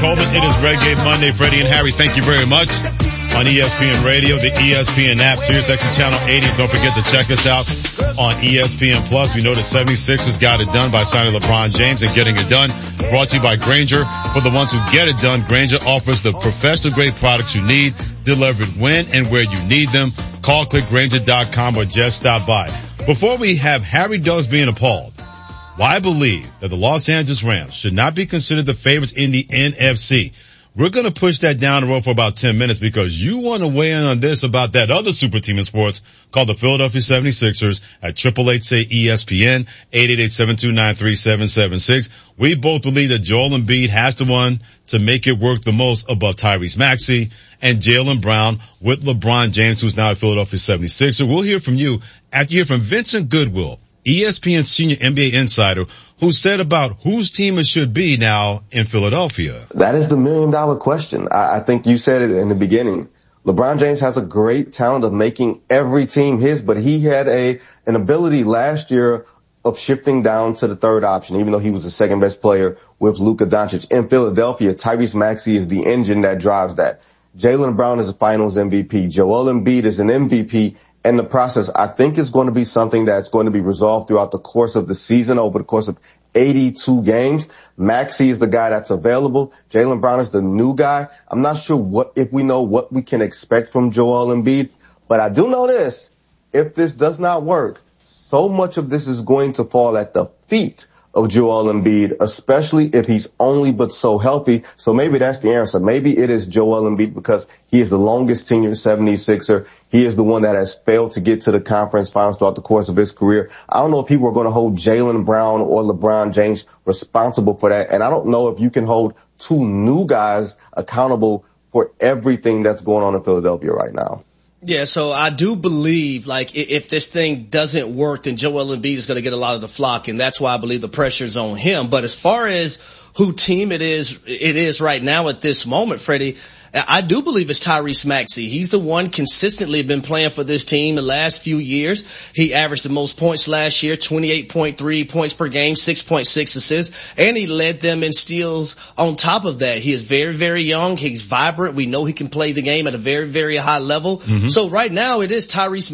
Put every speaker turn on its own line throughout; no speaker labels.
Coleman. It is Reggae Monday. Freddie and Harry, thank you very much. On ESPN Radio, the ESPN app, SiriusXM Channel 80. Don't forget to check us out on ESPN Plus. We know the 76ers got it done by signing LeBron James and getting it done. Brought to you by Grainger. For the ones who get it done, Grainger offers the professional-grade products you need, delivered when and where you need them. Call, click Grainger.com, or just stop by. Before we have Harry Douglas being appalled, why I believe that the Los Angeles Rams should not be considered the favorites in the NFC. We're going to push that down the road for about 10 minutes because you want to weigh in on this about that other super team in sports called the Philadelphia 76ers at 888-SAY-ESPN, 888-729-3776. We both believe that Joel Embiid has the one to make it work the most above Tyrese Maxey and Jaylen Brown with LeBron James, who's now a Philadelphia 76er. We'll hear from you after you hear from Vincent Goodwill, ESPN senior NBA insider, who said about whose team it should be now in Philadelphia.
That is the $1 million question. I think you said it in the beginning. LeBron James has a great talent of making every team his, but he had an ability last year of shifting down to the third option, even though he was the second best player with Luka Doncic. In Philadelphia, Tyrese Maxey is the engine that drives that. Jaylen Brown is a finals MVP. Joel Embiid is an MVP. And the process, I think, is going to be something that's going to be resolved throughout the course of the season, over the course of 82 games. Maxey is the guy that's available. Jaylen Brown is the new guy. I'm not sure if we know what we can expect from Joel Embiid, but I do know this. If this does not work, so much of this is going to fall at the feet of Joel Embiid, especially if he's only but so healthy. So maybe that's the answer. Maybe it is Joel Embiid because he is the longest tenured 76er. He is the one that has failed to get to the conference finals throughout the course of his career. I don't know if people are going to hold Jaylen Brown or LeBron James responsible for that. And I don't know if you can hold two new guys accountable for everything that's going on in Philadelphia right now.
Yeah, so I do believe, like, if this thing doesn't work, then Joel Embiid is going to get a lot of the flock, and that's why I believe the pressure's on him. But as far as who team it is right now at this moment, Freddie, I do believe it's Tyrese Maxey. He's the one consistently been playing for this team the last few years. He averaged the most points last year, 28.3 points per game, 6.6 assists, and he led them in steals on top of that. He is very, very young. He's vibrant. We know he can play the game at a very, very high level. Mm-hmm. So right now it is Tyrese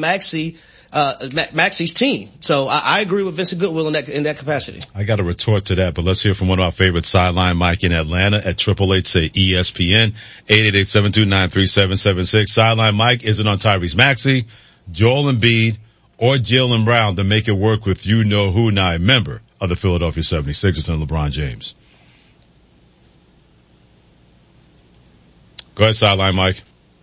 Maxey's team. So I agree with Vincent Goodwill in that capacity.
I got a retort to that, but let's hear from one of our favorite sideline Mike in Atlanta at 888-SAY-ESPN, 888-729-3776. Sideline Mike, is it on Tyrese Maxey, Joel Embiid, or Jaylen Brown to make it work with you know who now, a member of the Philadelphia 76ers and LeBron James? Go ahead, sideline Mike.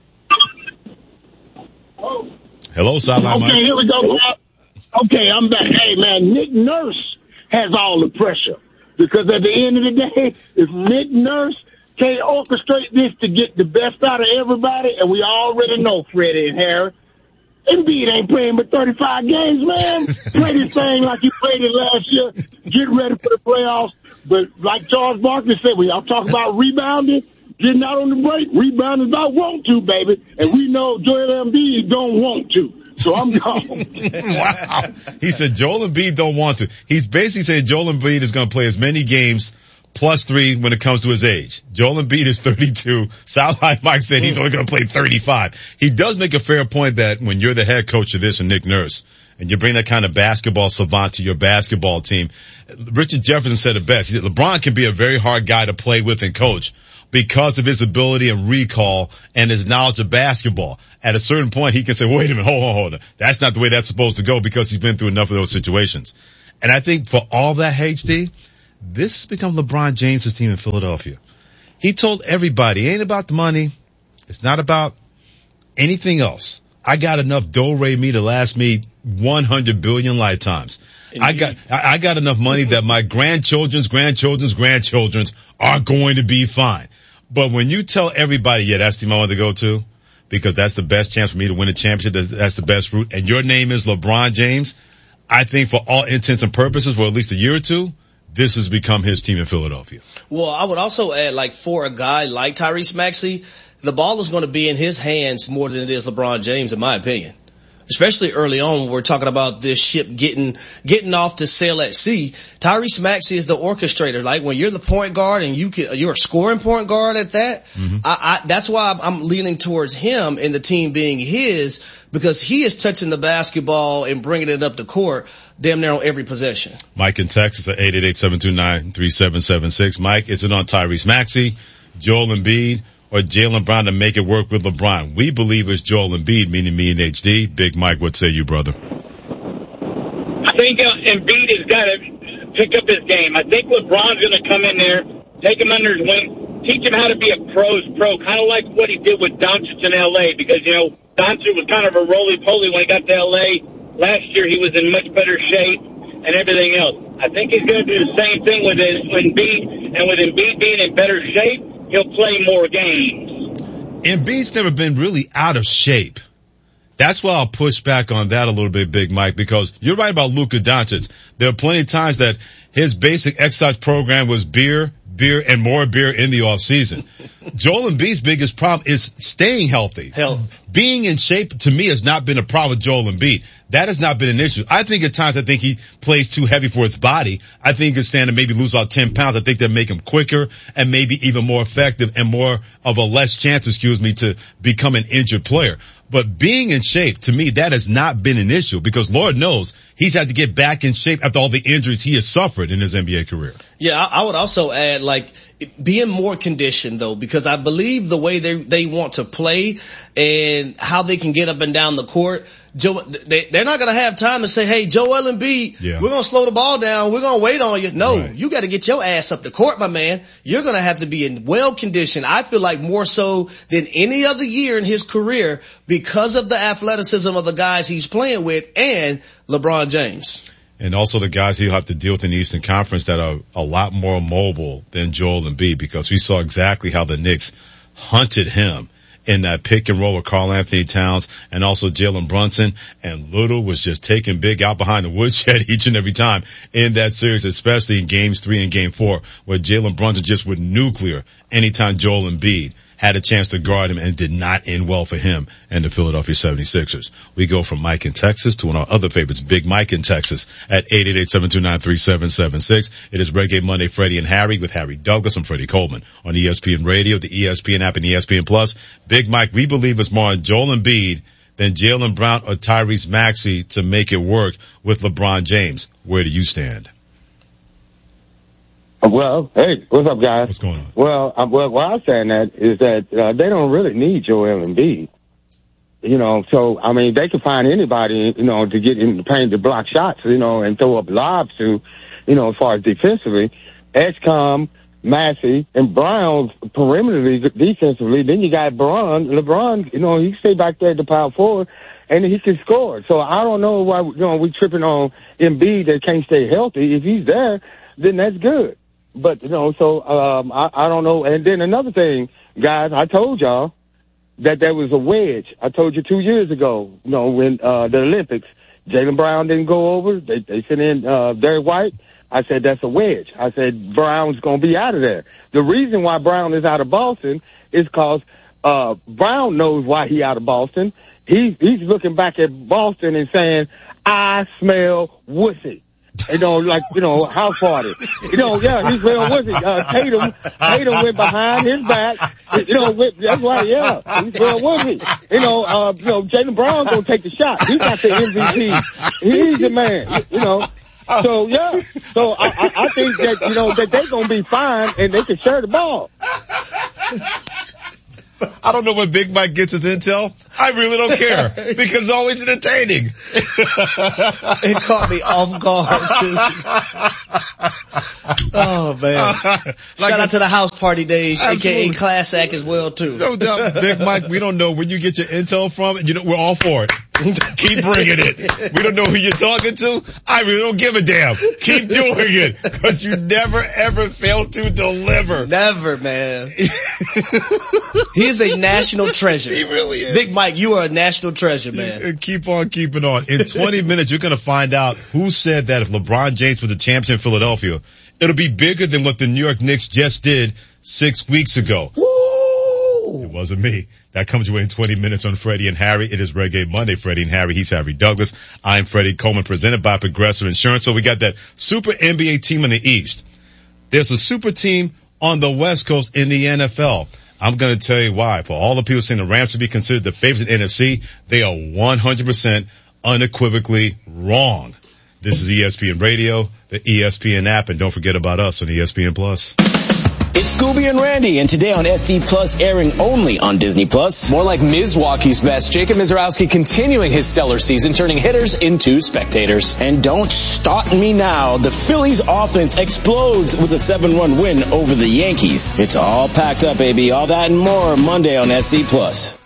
Hello, sideline Mike.
Okay, here we go. Okay, I'm back. Hey, man, Nick Nurse has all the pressure because at the end of the day, if Nick Nurse can't orchestrate this to get the best out of everybody, and we already know Freddie and Harry, Embiid ain't playing but 35 games, man. Play this thing like you played it last year. Get ready for the playoffs. But like Charles Barkley said, when y'all talk about rebounding, getting out on the break, rebounding about want to, baby. And we know Joel Embiid don't want to. So I'm gone.
Wow. He said Joel Embiid don't want to. He's basically saying Joel Embiid is going to play as many games plus 3 when it comes to his age. Joel Embiid is 32. Sideline Mike said he's only going to play 35. He does make a fair point that when you're the head coach of this and Nick Nurse, and you bring that kind of basketball savant to your basketball team, Richard Jefferson said it best. He said LeBron can be a very hard guy to play with and coach because of his ability and recall and his knowledge of basketball. At a certain point, he can say, wait a minute, hold on. That's not the way that's supposed to go because he's been through enough of those situations. And I think for all that, HD, this has become LeBron James' team in Philadelphia. He told everybody, it ain't about the money. It's not about anything else. I got enough do-re-mi to last me 100 billion lifetimes. I got enough money that my grandchildren's are going to be fine. But when you tell everybody, yeah, that's the team I want to go to because that's the best chance for me to win a championship, that's the best route, and your name is LeBron James, I think for all intents and purposes for at least a year or two, this has become his team in Philadelphia.
Well, I would also add, like, for a guy like Tyrese Maxey, the ball is going to be in his hands more than it is LeBron James, in my opinion. especially early on when we're talking about this ship getting off to sail at sea. Tyrese Maxey is the orchestrator. Like when you're the point guard and you're a scoring point guard at that, that's why I'm leaning towards him and the team being his, because he is touching the basketball and bringing it up the court damn near on every possession.
Mike in Texas at 888-729-3776. Mike, is it on Tyrese Maxey, Joel Embiid, or Jaylen Brown to make it work with LeBron? We believe it's Joel Embiid, meaning me and HD. Big Mike, what say you, brother?
I think Embiid has got to pick up his game. I think LeBron's going to come in there, take him under his wing, teach him how to be a pro's pro, kind of like what he did with Doncic in L.A. because, Doncic was kind of a roly-poly when he got to L.A. Last year he was in much better shape and everything else. I think he's going to do the same thing with Embiid, and with Embiid being in better shape, he'll play more games.
Embiid's never been really out of shape. That's why I'll push back on that a little bit, Big Mike, because you're right about Luka Doncic. There are plenty of times that his basic exercise program was beer, and more beer in the off season. Joel Embiid's biggest problem is staying healthy. Being in shape, to me, has not been a problem with Joel Embiid. That has not been an issue. I think at times he plays too heavy for his body. I think he could stand to maybe lose about 10 pounds. I think that make him quicker and maybe even more effective and more of a less chance, to become an injured player. But being in shape, to me, that has not been an issue because Lord knows he's had to get back in shape after all the injuries he has suffered in his NBA career.
Yeah, I would also add, being more conditioned, though, because I believe the way they want to play and how they can get up and down the court, they're not going to have time to say, hey, Joel Embiid, we're going to slow the ball down. We're going to wait on you. No, You got to get your ass up the court, my man. You're going to have to be in well conditioned. I feel like more so than any other year in his career because of the athleticism of the guys he's playing with and LeBron James.
And also the guys he'll have to deal with in the Eastern Conference that are a lot more mobile than Joel Embiid, because we saw exactly how the Knicks hunted him in that pick and roll with Karl Anthony Towns and also Jalen Brunson. And Little was just taking Big out behind the woodshed each and every time in that series, especially in games 3 and game 4, where Jalen Brunson just went nuclear anytime Joel Embiid had a chance to guard him, and did not end well for him and the Philadelphia 76ers. We go from Mike in Texas to one of our other favorites, Big Mike in Texas, at 888-729-3776. It is Reggae Monday, Freddie and Harry with Harry Douglas and Freddie Coleman on ESPN Radio, the ESPN app, and ESPN Plus. Big Mike, we believe it's more on Joel Embiid than Jaylen Brown or Tyrese Maxey to make it work with LeBron James. Where do you stand?
Well, hey, what's up, guys?
What's going on?
Well, what I'm saying that is that they don't really need Joel Embiid. So, I mean, they can find anybody, to get in the paint to block shots, and throw up lobs to, as far as defensively. Edgecombe, Maxey, and Brown perimeterly, defensively. Then you got LeBron, he can stay back there at the power forward, and he can score. So I don't know why, we tripping on Embiid that can't stay healthy. If he's there, then that's good. But, I don't know. And then another thing, guys, I told y'all that there was a wedge. I told you 2 years ago, when the Olympics, Jaylen Brown didn't go over. They sent in Derek White. I said, that's a wedge. I said, Brown's going to be out of there. The reason why Brown is out of Boston is because Brown knows why he out of Boston. He's looking back at Boston and saying, I smell wussy. House party. He smelled wussy. Tatum went behind his back. That's why, he smelled wussy. Jaylen Brown's gonna take the shot. He got the MVP. He's the man, So, yeah. So, I think that, that they're gonna be fine and they can share the ball.
I don't know when Big Mike gets his intel. I really don't care because it's always entertaining.
It caught me off guard too. Oh man. Shout out to the house party days, aka Class Act as well too.
No doubt, Big Mike, we don't know when you get your intel from. We're all for it. Keep bringing it. We don't know who you're talking to. I really don't give a damn. Keep doing it because you never ever fail to deliver.
Never, man. He's a national treasure.
He really is.
Big Mike, you are a national treasure, man.
Keep on keeping on. In 20 minutes, you're going to find out who said that if LeBron James was the champion in Philadelphia, it'll be bigger than what the New York Knicks just did 6 weeks ago.
Woo!
It wasn't me. That comes your way in 20 minutes on Freddie and Harry. It is Reggae Monday. Freddie and Harry. He's Harry Douglas. I'm Freddie Coleman, presented by Progressive Insurance. So we got that super NBA team in the East. There's a super team on the West Coast in the NFL. I'm going to tell you why. For all the people saying the Rams should be considered the favorites in NFC, they are 100% unequivocally wrong. This is ESPN Radio, the ESPN app, and don't forget about us on ESPN Plus.
It's Scooby and Randy, and today on SC Plus, airing only on Disney Plus.
More like Milwaukee's best. Jacob Mizorowski continuing his stellar season, turning hitters into spectators.
And don't start me now. The Phillies offense explodes with a 7-run win over the Yankees. It's all packed up, baby. All that and more Monday on SC Plus.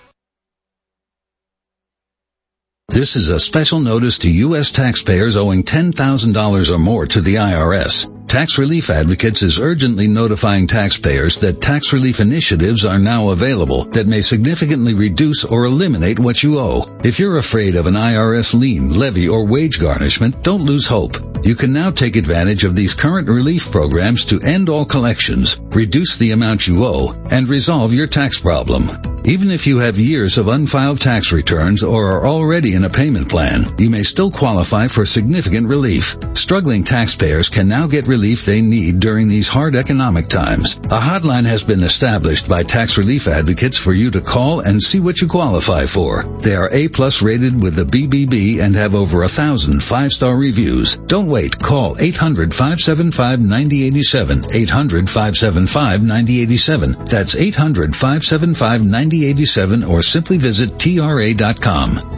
This is a special notice to U.S. taxpayers owing $10,000 or more to the IRS. Tax Relief Advocates is urgently notifying taxpayers that tax relief initiatives are now available that may significantly reduce or eliminate what you owe. If you're afraid of an IRS lien, levy, or wage garnishment, don't lose hope. You can now take advantage of these current relief programs to end all collections, reduce the amount you owe, and resolve your tax problem. Even if you have years of unfiled tax returns or are already in a payment plan, you may still qualify for significant relief. Struggling taxpayers can now get relief they need during these hard economic times. A hotline has been established by Tax Relief Advocates for you to call and see what you qualify for. They are A+ rated with the BBB and have over 1,000 5-star reviews. Don't wait. Call 800-575-9087. 800-575-9087. That's 800-575-9087 or simply visit TRA.com.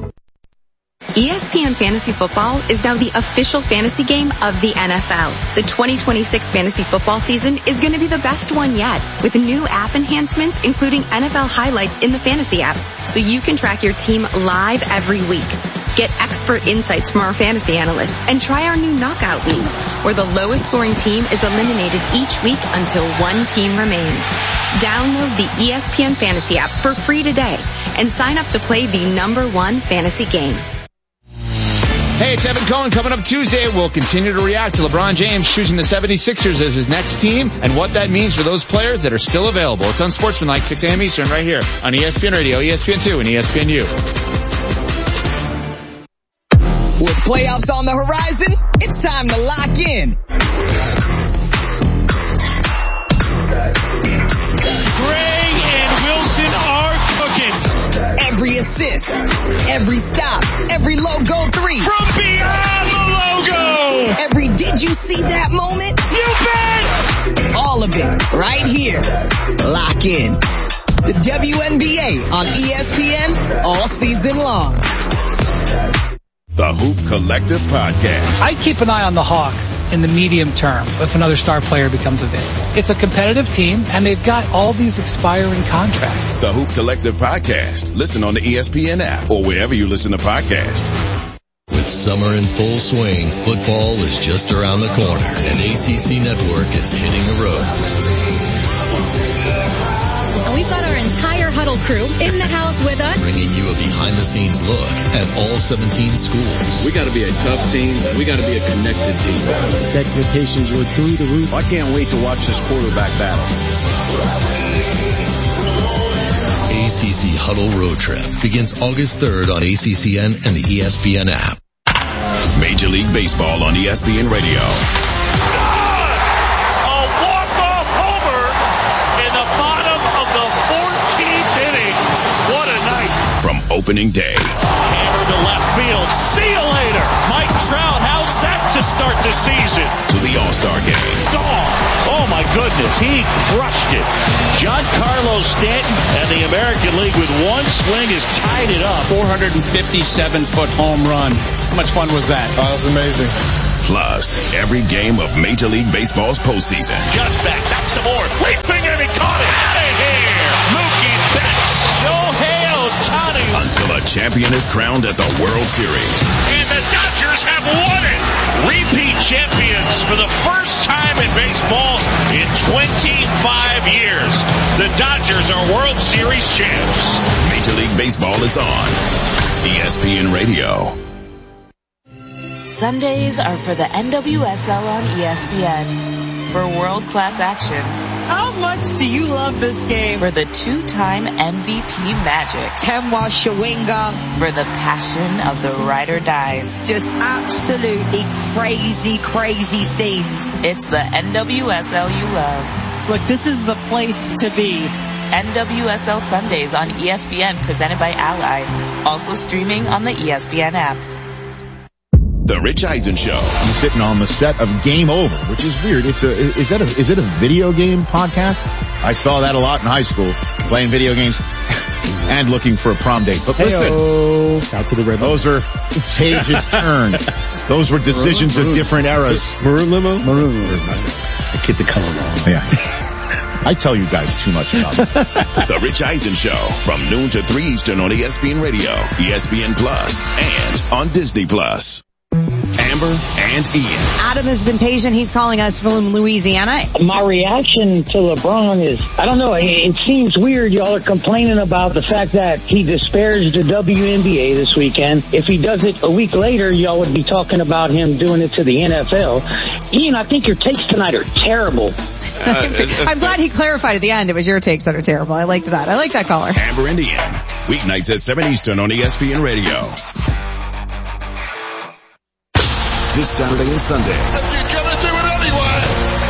ESPN Fantasy Football is now the official fantasy game of the NFL. The 2026 fantasy football season is going to be the best one yet, with new app enhancements including NFL highlights in the fantasy app, so you can track your team live every week. Get expert insights from our fantasy analysts and try our new knockout leagues, where the lowest scoring team is eliminated each week until one team remains. Download the ESPN Fantasy app for free today and sign up to play the #1 fantasy game.
Hey, it's Evan Cohen. Coming up Tuesday, we'll continue to react to LeBron James choosing the 76ers as his next team and what that means for those players that are still available. It's Unsportsmanlike, 6 a.m. Eastern, right here on ESPN Radio, ESPN2, and ESPNU.
With playoffs on the horizon, it's time to lock in.
Gray and Wilson are cooking.
Every assist, every stop, every logo three.
From beyond the logo.
Every did you see that moment?
You bet.
All of it right here. Lock in. The WNBA on ESPN all season long.
The Hoop Collective Podcast.
I keep an eye on the Hawks in the medium term if another star player becomes available. It's a competitive team, and they've got all these expiring contracts.
The Hoop Collective Podcast. Listen on the ESPN app or wherever you listen to podcasts.
With summer in full swing, football is just around the corner, and ACC Network is hitting the road.
And we've got our entire Huddle crew in the house with us,
bringing you a behind-the-scenes look at all 17 schools.
We got to be a tough team. We got to be a connected team.
The expectations were through the roof.
I can't wait to watch this quarterback battle.
ACC Huddle Road Trip begins August 3rd on ACCN and the ESPN app.
Major League Baseball on ESPN Radio. Opening day.
Hammer to left field. See you later. Mike Trout, how's that to start the season?
To the All-Star game.
Oh my goodness, he crushed it. Giancarlo Stanton and the American League with one swing has tied it up.
457-foot home run. How much fun was that?
Oh, that was amazing.
Plus, every game of Major League Baseball's postseason.
Just back some more. Leaping and he caught it. Out of here. Mookie Betts. Shohei Ohtani.
Until a champion is crowned at the World Series.
And the Dodgers have won it. Repeat champions for the first time in baseball in 25 years. The Dodgers are World Series champs.
Major League Baseball is on ESPN Radio.
Sundays are for the NWSL on ESPN. For world-class action.
How much do you love this game?
For the two-time MVP magic.
Temwa Shawinga.
For the passion of the ride or dies.
Just absolutely crazy, crazy scenes.
It's the NWSL you love.
Look, this is the place to be.
NWSL Sundays on ESPN, presented by Ally. Also streaming on the ESPN app.
The Rich Eisen Show.
He's sitting on the set of Game Over, which is weird. Is it a video game podcast? I saw that a lot in high school, playing video games and looking for a prom date. But listen,
out to the red.
Those are pages turned. Those were decisions of different eras.
Maroon limo? Maroon limo. I kid the color wrong.
Yeah. I tell you guys too much about it.
The Rich Eisen Show from noon to 3 Eastern on ESPN Radio, ESPN Plus, and on Disney Plus. Amber and Ian.
Adam has been patient. He's calling us from Louisiana.
My reaction to LeBron is, I don't know, it seems weird y'all are complaining about the fact that he disparaged the WNBA this weekend. If he does it a week later, y'all would be talking about him doing it to the NFL. Ian, I think your takes tonight are terrible.
I'm glad he clarified at the end. It was your takes that are terrible. I liked that. I like that caller.
Amber and Ian. Weeknights at 7 Eastern on ESPN Radio. This Saturday and Sunday.
You're gonna do it anyway.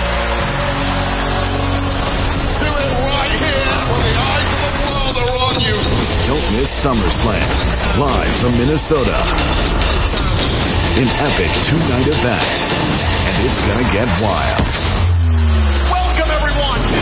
Do it right here when the eyes of the world are on you.
Don't miss SummerSlam, live from Minnesota. An epic two-night event, and it's gonna get wild.
Welcome everyone to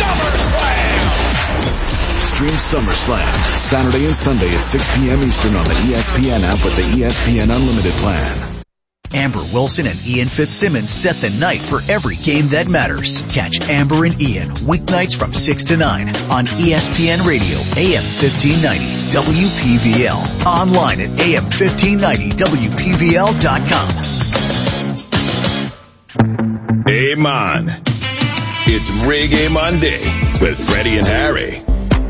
SummerSlam.
Stream SummerSlam Saturday and Sunday at 6 p.m. Eastern on the ESPN app with the ESPN Unlimited plan.
Amber Wilson and Ian Fitzsimmons set the night for every game that matters. Catch Amber and Ian weeknights from 6 to 9 on ESPN Radio, AM 1590, WPVL. Online at AM1590WPVL.com.
Hey man, it's Reggae Monday with Freddie and Harry.